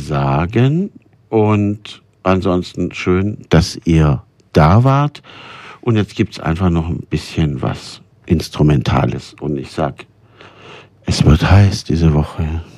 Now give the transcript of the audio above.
sagen. Und ansonsten schön, dass ihr da wart. Und jetzt gibt's einfach noch ein bisschen was Instrumentales. Und ich sag, es wird heiß diese Woche.